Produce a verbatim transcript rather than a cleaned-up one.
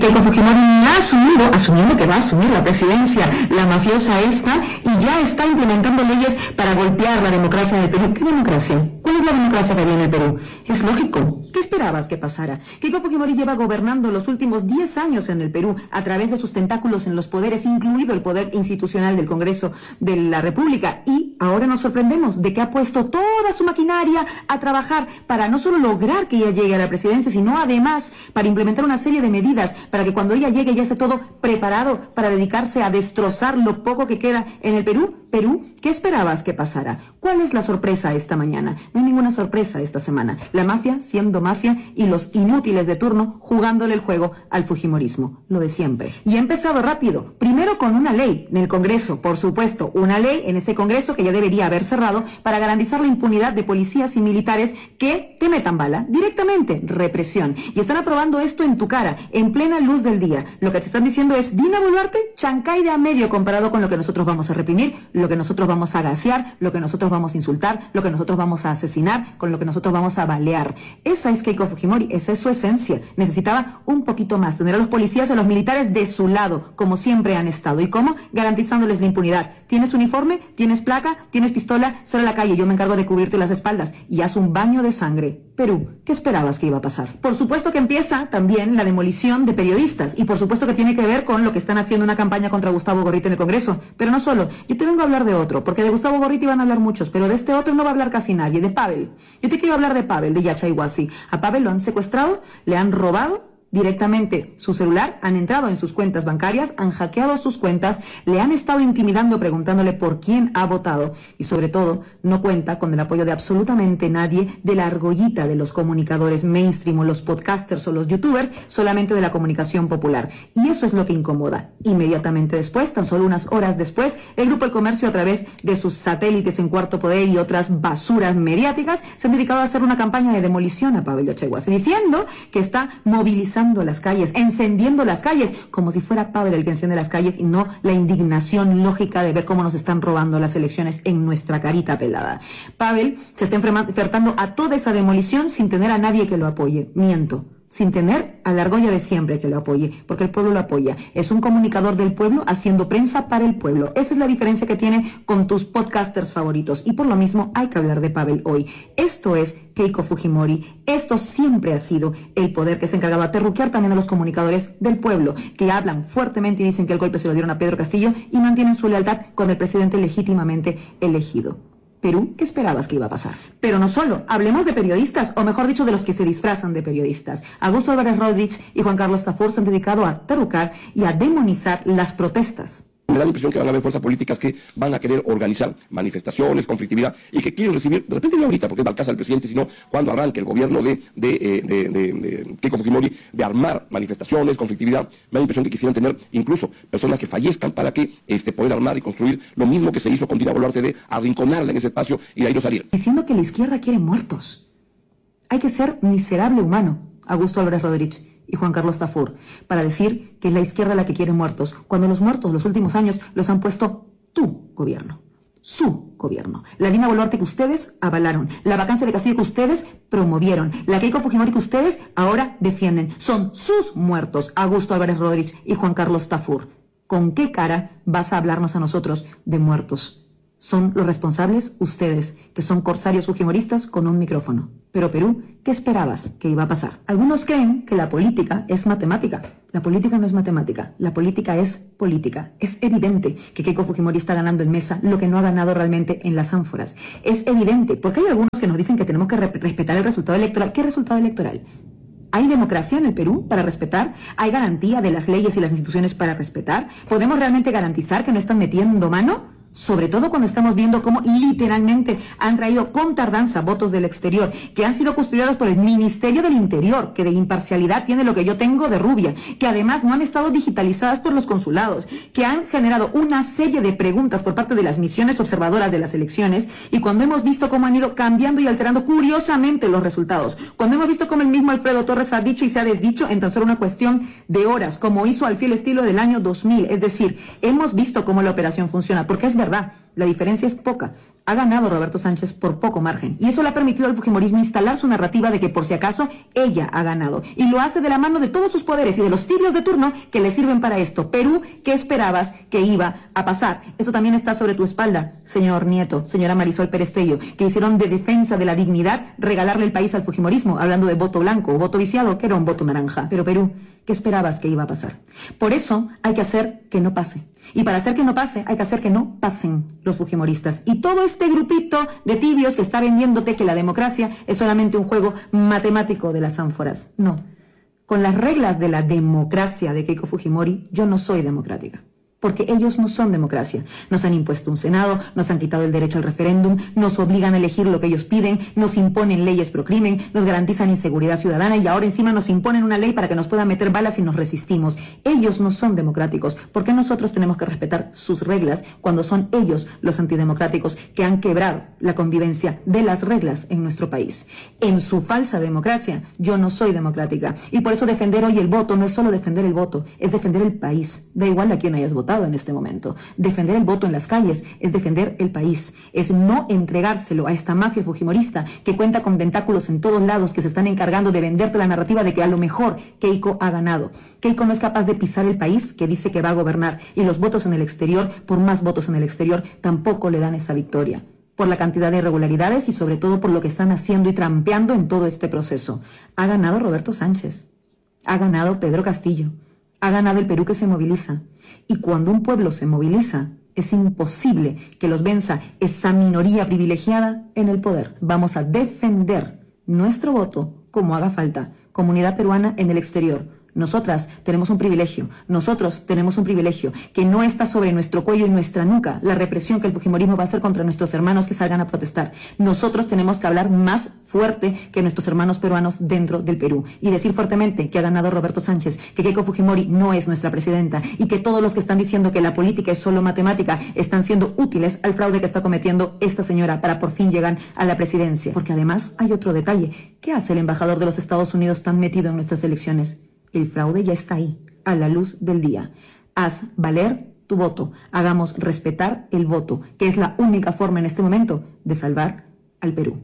Keiko Fujimori ha asumido, asumiendo que va a asumir la presidencia, la mafiosa esta, y ya está implementando leyes para golpear la democracia en el Perú. ¿Qué democracia? ¿Cuál es la democracia que había en el Perú? Es lógico. ¿Qué esperabas que pasara? Keiko Fujimori lleva gobernando los últimos diez años en el Perú a través de sus tentáculos en los poderes, incluido el poder institucional del Congreso de la República, y ahora nos sorprendemos de que ha puesto toda su maquinaria a trabajar para no solo lograr que ella llegue a la presidencia, sino además para implementar una serie de medidas para que cuando ella llegue ya esté todo preparado para dedicarse a destrozar lo poco que queda en el Perú. Perú, ¿qué esperabas que pasara? ¿Cuál es la sorpresa esta mañana? No hay ninguna sorpresa esta semana. La mafia siendo mafia y los inútiles de turno jugándole el juego al fujimorismo. Lo de siempre. Y ha empezado rápido. Primero con una ley en el Congreso, por supuesto. Una ley en ese Congreso que ya debería haber cerrado para garantizar la impunidad de policías y militares que te metan bala. Directamente, represión. Y están aprobando esto en tu cara, en plena luz del día. Lo que te están diciendo es, Dina Boluarte, chancay de a medio comparado con lo que nosotros vamos a reprimir, lo que nosotros vamos a gasear, lo que nosotros vamos a insultar, lo que nosotros vamos a asesinar, con lo que nosotros vamos a balear. Esa es Keiko Fujimori, esa es su esencia. Necesitaba un poquito más, tener a los policías y a los militares de su lado, como siempre han estado. ¿Y cómo? Garantizándoles la impunidad. ¿Tienes uniforme? ¿Tienes placa? ¿Tienes pistola? Sal a la calle, yo me encargo de cubrirte las espaldas y haz un baño de sangre. Perú, ¿qué esperabas que iba a pasar? Por supuesto que empieza también la demolición de periodistas y por supuesto que tiene que ver con lo que están haciendo una campaña contra Gustavo Gorriti en el Congreso. Pero no solo, yo te vengo a hablar de otro, porque de Gustavo Gorriti van a hablar muchos, pero de este otro no va a hablar casi nadie, de Pavel. Yo te quiero hablar de Pavel, de Yachayhuasi. A Pavel lo han secuestrado, le han robado directamente su celular, han entrado en sus cuentas bancarias, han hackeado sus cuentas, le han estado intimidando preguntándole por quién ha votado y sobre todo no cuenta con el apoyo de absolutamente nadie de la argollita de los comunicadores mainstream o los podcasters o los youtubers, solamente de la comunicación popular. Y eso es lo que incomoda. Inmediatamente después, tan solo unas horas después, el Grupo El Comercio a través de sus satélites en Cuarto Poder y otras basuras mediáticas se han dedicado a hacer una campaña de demolición a Pavel Yachayhuasi, diciendo que está movilizando las calles, encendiendo las calles, como si fuera Pavel el que enciende las calles y no la indignación lógica de ver cómo nos están robando las elecciones en nuestra carita pelada. Pavel se está enfrentando a toda esa demolición sin tener a nadie que lo apoye. Miento. Sin tener a la argolla de siempre que lo apoye, porque el pueblo lo apoya. Es un comunicador del pueblo haciendo prensa para el pueblo. Esa es la diferencia que tiene con tus podcasters favoritos. Y por lo mismo hay que hablar de Pavel hoy. Esto es Keiko Fujimori. Esto siempre ha sido el poder que se ha encargado a terruquear también a los comunicadores del pueblo, que hablan fuertemente y dicen que el golpe se lo dieron a Pedro Castillo y mantienen su lealtad con el presidente legítimamente elegido. Perú, ¿qué esperabas que iba a pasar? Pero no solo, hablemos de periodistas, o mejor dicho, de los que se disfrazan de periodistas. Augusto Álvarez Rodríguez y Juan Carlos Tafur se han dedicado a terrucar y a demonizar las protestas. Me da la impresión que van a haber fuerzas políticas que van a querer organizar manifestaciones, conflictividad, y que quieren recibir, de repente no ahorita, porque es la casa del presidente, sino cuando arranque el gobierno de, de, de, de, de, de Keiko Fujimori, de armar manifestaciones, conflictividad. Me da la impresión que quisieran tener incluso personas que fallezcan para que este, poder armar y construir lo mismo que se hizo con Dina Boluarte, de arrinconarla en ese espacio y de ahí no salir. Diciendo que la izquierda quiere muertos. Hay que ser miserable humano, Augusto Álvarez Rodríguez y Juan Carlos Tafur, para decir que es la izquierda la que quiere muertos, cuando los muertos los últimos años los han puesto tu gobierno, su gobierno. La Dina Boluarte que ustedes avalaron, la vacancia de Castillo que ustedes promovieron, la Keiko Fujimori que ustedes ahora defienden. Son sus muertos, Augusto Álvarez Rodríguez y Juan Carlos Tafur. ¿Con qué cara vas a hablarnos a nosotros de muertos? Son los responsables ustedes, que son corsarios fujimoristas con un micrófono. Pero Perú, ¿qué esperabas que iba a pasar? Algunos creen que la política es matemática. La política no es matemática, la política es política. Es evidente que Keiko Fujimori está ganando en mesa lo que no ha ganado realmente en las ánforas. Es evidente, porque hay algunos que nos dicen que tenemos que re- respetar el resultado electoral. ¿Qué resultado electoral? ¿Hay democracia en el Perú para respetar? ¿Hay garantía de las leyes y las instituciones para respetar? ¿Podemos realmente garantizar que no están metiendo mano? Sobre todo cuando estamos viendo cómo literalmente han traído con tardanza votos del exterior, que han sido custodiados por el Ministerio del Interior, que de imparcialidad tiene lo que yo tengo de rubia, que además no han estado digitalizadas por los consulados, que han generado una serie de preguntas por parte de las misiones observadoras de las elecciones, y cuando hemos visto cómo han ido cambiando y alterando curiosamente los resultados, cuando hemos visto cómo el mismo Alfredo Torres ha dicho y se ha desdicho en tan solo una cuestión de horas, como hizo al fiel estilo del año dos mil, es decir, hemos visto cómo la operación funciona, porque es verdad, La diferencia es poca. Ha ganado Roberto Sánchez por poco margen. Y eso le ha permitido al fujimorismo instalar su narrativa de que por si acaso ella ha ganado. Y lo hace de la mano de todos sus poderes y de los tibios de turno que le sirven para esto. Perú, ¿qué esperabas que iba a pasar? Eso también está sobre tu espalda, señor Nieto, señora Marisol Pérez Tello, que hicieron de defensa de la dignidad regalarle el país al fujimorismo, hablando de voto blanco o voto viciado, que era un voto naranja. Pero Perú, ¿qué esperabas que iba a pasar? Por eso hay que hacer que no pase. Y para hacer que no pase, hay que hacer que no pasen los fujimoristas. Y todo este grupito de tibios que está vendiéndote que la democracia es solamente un juego matemático de las ánforas. No. Con las reglas de la democracia de Keiko Fujimori, yo no soy democrática. Porque ellos no son democracia. Nos han impuesto un Senado, nos han quitado el derecho al referéndum, nos obligan a elegir lo que ellos piden, nos imponen leyes pro crimen, nos garantizan inseguridad ciudadana y ahora encima nos imponen una ley para que nos puedan meter balas si nos resistimos. Ellos no son democráticos. ¿Por qué nosotros tenemos que respetar sus reglas cuando son ellos los antidemocráticos que han quebrado la convivencia de las reglas en nuestro país? En su falsa democracia, yo no soy democrática. Y por eso defender hoy el voto no es solo defender el voto, es defender el país. Da igual a quién hayas votado en este momento. Defender el voto en las calles es defender el país, es no entregárselo a esta mafia fujimorista que cuenta con tentáculos en todos lados, que se están encargando de venderte la narrativa de que a lo mejor Keiko ha ganado. Keiko no es capaz de pisar el país que dice que va a gobernar, y los votos en el exterior, por más votos en el exterior, tampoco le dan esa victoria, por la cantidad de irregularidades y sobre todo por lo que están haciendo y trampeando en todo este proceso. Ha ganado Roberto Sánchez, ha ganado Pedro Castillo, ha ganado el Perú que se moviliza. Y cuando un pueblo se moviliza, es imposible que los venza esa minoría privilegiada en el poder. Vamos a defender nuestro voto como haga falta. Comunidad peruana en el exterior. Nosotras tenemos un privilegio, nosotros tenemos un privilegio que no está sobre nuestro cuello y nuestra nuca la represión que el fujimorismo va a hacer contra nuestros hermanos que salgan a protestar. Nosotros tenemos que hablar más fuerte que nuestros hermanos peruanos dentro del Perú y decir fuertemente que ha ganado Roberto Sánchez, que Keiko Fujimori no es nuestra presidenta y que todos los que están diciendo que la política es solo matemática están siendo útiles al fraude que está cometiendo esta señora para por fin llegar a la presidencia. Porque además hay otro detalle. ¿Qué hace el embajador de los Estados Unidos tan metido en nuestras elecciones? El fraude ya está ahí, a la luz del día. Haz valer tu voto. Hagamos respetar el voto, que es la única forma en este momento de salvar al Perú.